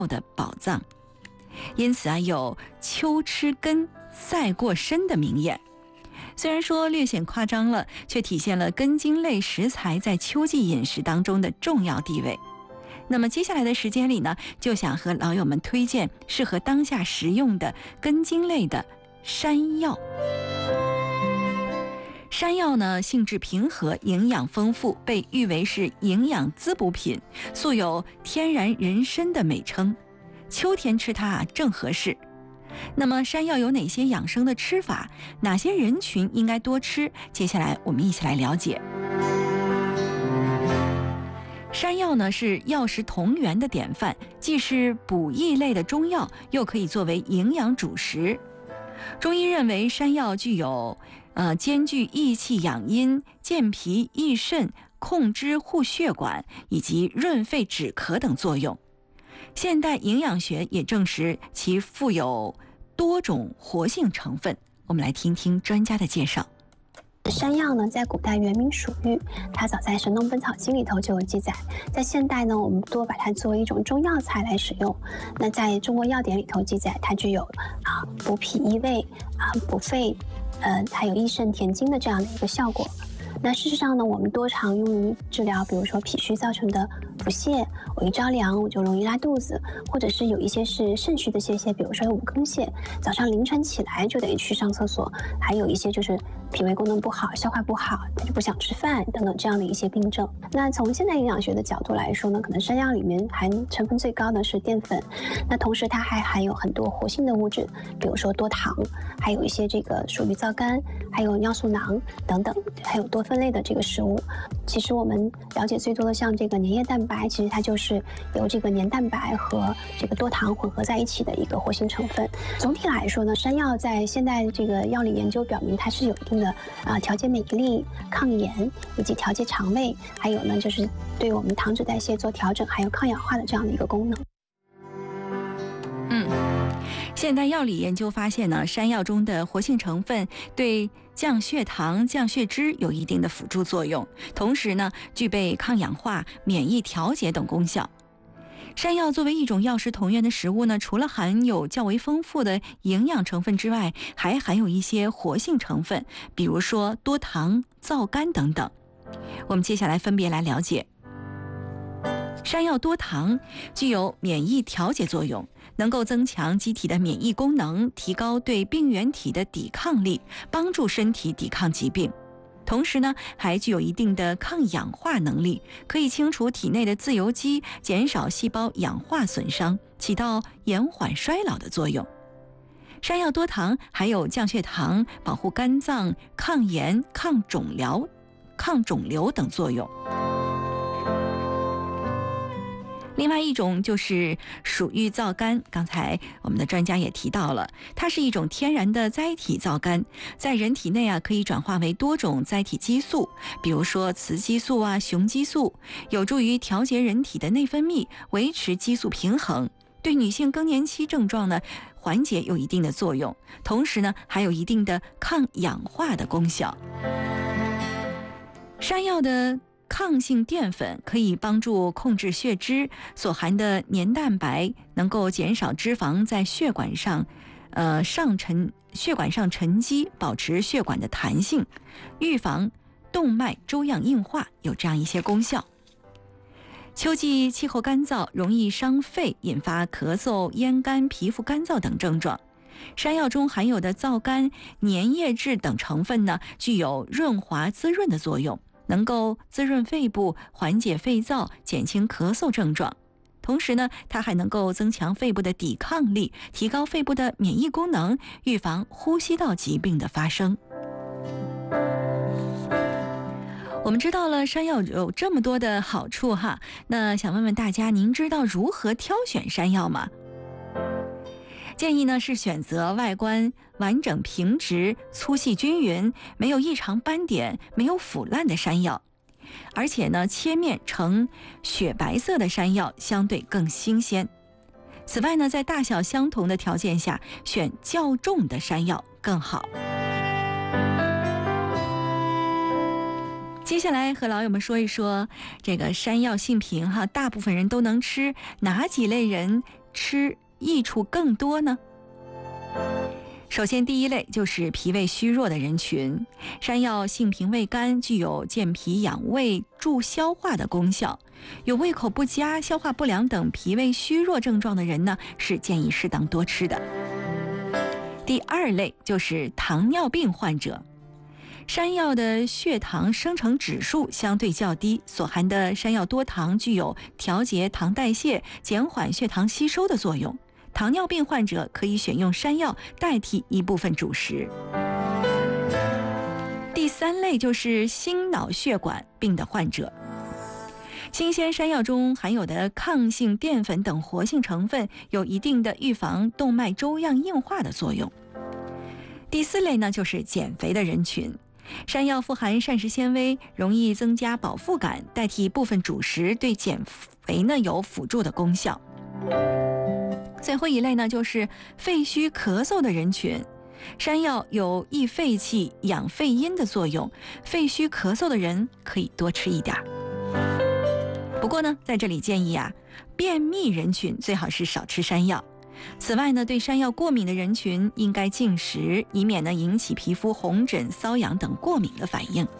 的宝藏。因此啊，有秋吃根赛过参的名言。虽然说略显夸张了，却体现了根茎类食材在秋季饮食当中的重要地位。那么接下来的时间里呢，就想和老友们推荐适合当下食用的根茎类的山药。山药呢，性质平和，营养丰富，被誉为是营养滋补品，素有天然人参的美称。秋天吃它正合适。那么山药有哪些养生的吃法？哪些人群应该多吃？接下来我们一起来了解。山药呢是药食同源的典范，既是补益类的中药，又可以作为营养主食。中医认为山药具有兼具益气养阴、健脾益肾、控脂护血管以及润肺止咳等作用。现代营养学也证实其富有多种活性成分。我们来听听专家的介绍。 山药呢，在古代原名鼠玉，它早在《神农本草经》里头就有记载。在现代呢，我们多把它作为一种中药材来使用。那在中国药典里头记载，它具有补脾益胃补肺还有益肾填精的这样的一个效果。那事实上呢，我们多常用于治疗，比如说脾虚造成的腹泻，我一着凉我就容易拉肚子，或者是有一些是肾虚的泄泻，比如说五更泻，早上凌晨起来就得去上厕所，还有一些就是脾胃功能不好、消化不好，他就不想吃饭等等这样的一些病症。那从现代营养学的角度来说呢，可能山药里面含成分最高的是淀粉，那同时它还含有很多活性的物质，比如说多糖，还有一些这个属于皂苷，还有尿素囊等等，还有多酚类的这个食物。其实我们了解最多的像这个粘液蛋白，其实它就是由这个粘蛋白和这个多糖混合在一起的一个活性成分。总体来说呢，山药在现代这个药理研究表明，它是有一定的调节免疫力、抗炎以及调节肠胃，还有呢就是对我们糖脂代谢做调整，还有抗氧化的这样的一个功能。 现代药理研究发现呢，山药中的活性成分对降血糖、降血脂有一定的辅助作用，同时呢，具备抗氧化、免疫调节等功效。山药作为一种药食同源的食物呢，除了含有较为丰富的营养成分之外，还含有一些活性成分，比如说多糖、皂苷等等。我们接下来分别来了解。山药多糖具有免疫调节作用，能够增强机体的免疫功能，提高对病原体的抵抗力，帮助身体抵抗疾病。同时呢，还具有一定的抗氧化能力，可以清除体内的自由基，减少细胞氧化损伤，起到延缓衰老的作用。山药多糖还有降血糖、保护肝脏、抗炎、抗肿瘤等作用。另外一种就是鼠玉皂苷，刚才我们的专家也提到了，它是一种天然的载体皂苷，在人体内可以转化为多种载体激素，比如说雌激素雄激素，有助于调节人体的内分泌，维持激素平衡，对女性更年期症状呢缓解有一定的作用，同时呢还有一定的抗氧化的功效。山药的抗性淀粉可以帮助控制血脂，所含的粘蛋白能够减少脂肪在血管上沉积，保持血管的弹性，预防动脉粥样硬化，有这样一些功效。秋季气候干燥，容易伤肺，引发咳嗽、咽干、皮肤干燥等症状。山药中含有的皂苷、粘液质等成分呢，具有润滑滋润的作用，能够滋润肺部，缓解肺燥，减轻咳嗽症状。同时呢，它还能够增强肺部的抵抗力，提高肺部的免疫功能，预防呼吸道疾病的发生。我们知道了山药有这么多的好处那想问问大家，您知道如何挑选山药吗？建议呢是选择外观完整平直、粗细均匀、没有异常斑点、没有腐烂的山药，而且呢切面呈雪白色的山药相对更新鲜。此外呢，在大小相同的条件下，选较重的山药更好。接下来和老友们说一说这个山药性平大部分人都能吃，哪几类人吃益处更多呢？首先，第一类就是脾胃虚弱的人群。山药性平味甘，具有健脾养胃、助消化的功效。有胃口不佳、消化不良等脾胃虚弱症状的人呢，是建议适当多吃的。第二类就是糖尿病患者。山药的血糖生成指数相对较低，所含的山药多糖具有调节糖代谢、减缓血糖吸收的作用。糖尿病患者可以选用山药代替一部分主食。第三类就是心脑血管病的患者。新鲜山药中含有的抗性淀粉等活性成分有一定的预防动脉粥样硬化的作用。第四类呢，就是减肥的人群。山药富含膳食纤维，容易增加饱腹感，代替部分主食，对减肥呢有辅助的功效。最后一类呢，就是肺虚咳嗽的人群。山药有益肺气、养肺阴的作用，肺虚咳嗽的人可以多吃一点。不过呢，在这里建议便秘人群最好是少吃山药。此外呢，对山药过敏的人群应该禁食，以免呢引起皮肤红疹、瘙痒等过敏的反应。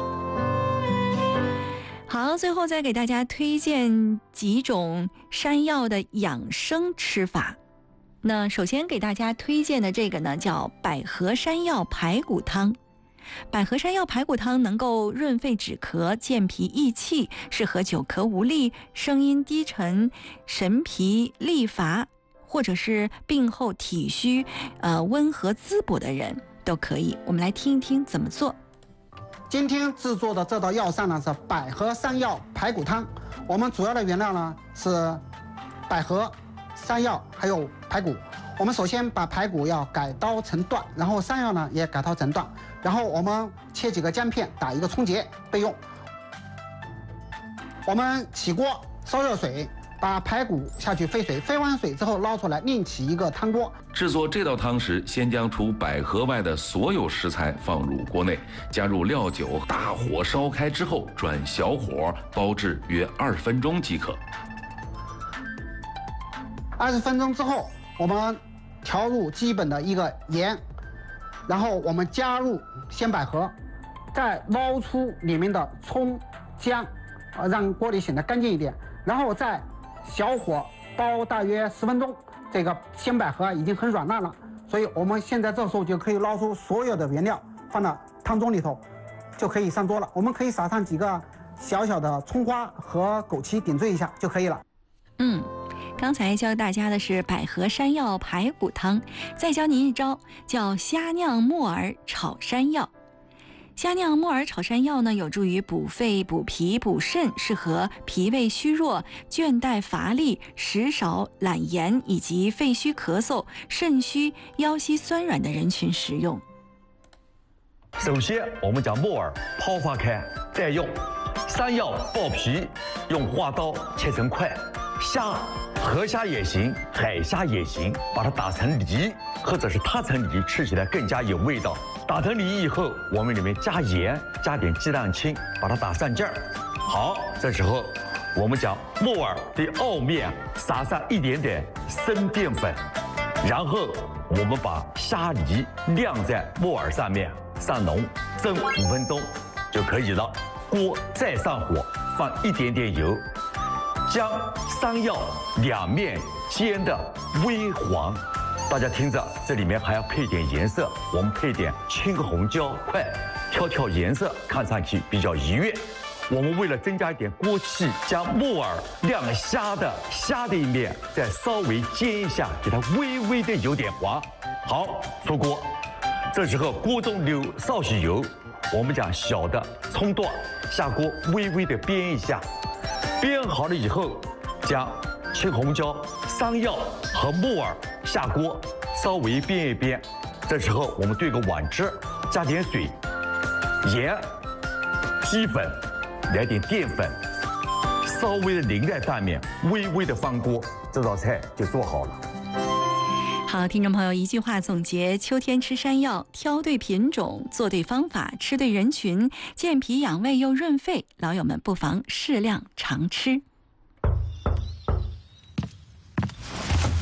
好，最后再给大家推荐几种山药的养生吃法。那首先给大家推荐的这个呢，叫百合山药排骨汤。百合山药排骨汤能够润肺止咳、健脾益气，适合久咳无力、声音低沉、神疲力乏，或者是病后体虚、温和滋补的人都可以。我们来听一听怎么做。 今天制作的这道药膳呢是百合山药排骨汤。我们主要的原料呢是百合、山药还有排骨。我们首先把排骨要改刀成段，然后山药呢也改刀成段，然后我们切几个姜片，打一个葱结备用。我们起锅烧热水，把排骨下去沸水，沸完水之后捞出来，另起一个汤锅。 制作这道汤时，先将除百合外的所有食材放入锅内，加入料酒，大火烧开之后，转小火煲制约20分钟即可。 20分钟之后，我们调入基本的一个盐，然后我们加入鲜百合，再捞出里面的葱姜，让锅里显得干净一点，然后再小火煲大约10分钟。这个鲜百合已经很软烂了，所以我们现在这时候就可以捞出所有的原料，放到汤盅里头，就可以上桌了。我们可以撒上几个小小的葱花和枸杞点缀一下就可以了。 刚才教大家的是百合山药排骨汤，再教您一招叫虾酿木耳炒山药。虾酿木耳炒山药呢，有助于补肺、补脾、补肾，适合脾胃虚弱、倦怠乏力、食少懒言以及肺虚咳嗽、肾虚、腰膝酸软的人群食用。 首先，我们将木耳泡发开再用，山药剥皮，用花刀切成块。虾，河虾也行，海虾也行，把它打成泥，或者是塌成泥，吃起来更加有味道。打成泥以后，我们里面加盐，加点鸡蛋清，把它打上劲儿。好，这时候我们将木耳的凹面撒上一点点生淀粉，然后我们把虾泥晾在木耳上面，上浓，蒸5分钟就可以了。锅再上火，放一点点油，将山药两面煎得微黄。大家听着，这里面还要配点颜色，我们配点青红椒块，调颜色，看上去比较愉悦。我们为了增加一点锅气，将木耳晾虾的一面再稍微煎一下，给它微微的有点黄。好，出锅。这时候锅中留少许油，我们将小的葱段下锅微微的煸一下，煸好了以后，将青红椒、山药和木耳下锅稍微煸一煸。这时候我们对个碗汁，加点水、盐、鸡粉，来点淀粉，稍微的淋在上面，微微的翻锅，这道菜就做好了。 好，听众朋友，一句话总结：秋天吃山药，挑对品种，做对方法，吃对人群，健脾养胃又润肺。老友们不妨适量常吃。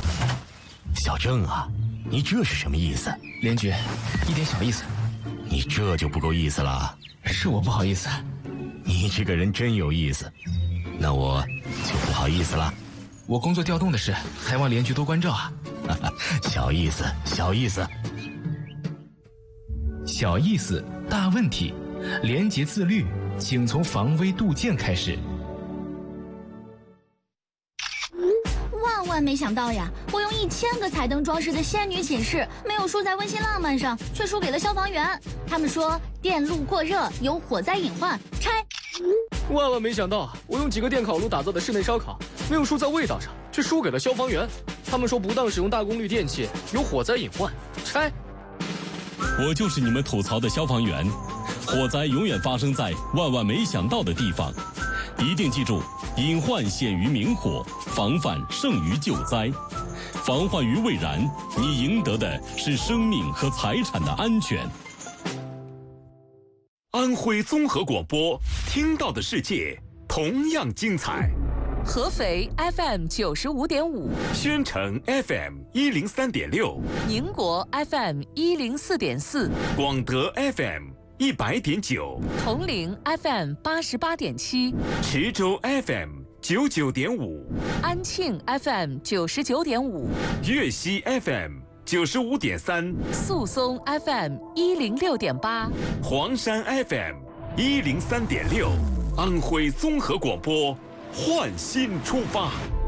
小郑啊，你这是什么意思？ 连局，一点小意思。 你这就不够意思了。 是我不好意思。 你这个人真有意思，那我就不好意思了。 我工作调动的事，还望连局多关照啊。 小意思，小意思。 小意思，大问题。廉洁自律，请从防微杜渐开始。 万没想到呀，我用1000个彩灯装饰的仙女寝室，没有输在温馨浪漫上，却输给了消防员。他们说电路过热有火灾隐患，拆。 万没想到，我用几个电烤炉打造的室内烧烤，没有输在味道上，却输给了消防员。他们说不当使用大功率电器有火灾隐患，拆。 我就是你们吐槽的消防员，火灾永远发生在万没想到的地方。一定记住，隐患显于明火，防范胜于救灾。防患于未然，你赢得的是生命和财产的安全。 安徽综合广播，听到的世界同样精彩。 合肥 FM 95.5， 宣城 FM 103.6， 宁国 FM 104.4， 广德 FM 100.9， 铜陵 FM 88.7， 池州 FM 99.5， 安庆 FM 99.5， 粤西 FM 95.3， 宿松 FM 106.8， 黄山 FM 103.6，安徽综合广播，焕新出发。